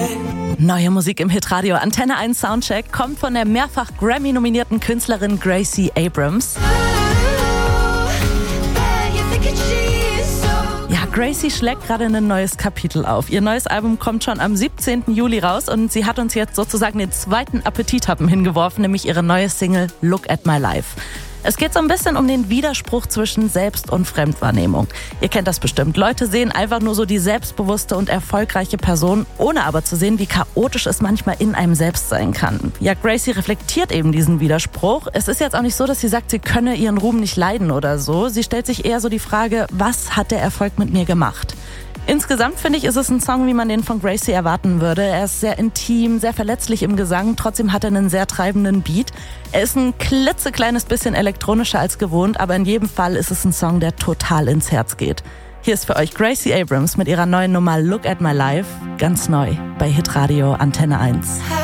Neue Musik im Hitradio. Antenne 1 Soundcheck kommt von der mehrfach Grammy-nominierten Künstlerin Gracie Abrams. Ja, Gracie schlägt gerade ein neues Kapitel auf. Ihr neues Album kommt schon am 17. Juli raus und sie hat uns jetzt sozusagen den zweiten Appetithappen hingeworfen, nämlich ihre neue Single Look at My Life. Es geht so ein bisschen um den Widerspruch zwischen Selbst- und Fremdwahrnehmung. Ihr kennt das bestimmt. Leute sehen einfach nur so die selbstbewusste und erfolgreiche Person, ohne aber zu sehen, wie chaotisch es manchmal in einem selbst sein kann. Ja, Gracie reflektiert eben diesen Widerspruch. Es ist jetzt auch nicht so, dass sie sagt, sie könne ihren Ruhm nicht leiden oder so. Sie stellt sich eher so die Frage, was hat der Erfolg mit mir gemacht? Insgesamt finde ich, ist es ein Song, wie man den von Gracie erwarten würde. Er ist sehr intim, sehr verletzlich im Gesang, trotzdem hat er einen sehr treibenden Beat. Er ist ein klitzekleines bisschen elektronischer als gewohnt, aber in jedem Fall ist es ein Song, der total ins Herz geht. Hier ist für euch Gracie Abrams mit ihrer neuen Nummer Look at My Life, ganz neu bei Hitradio Antenne 1.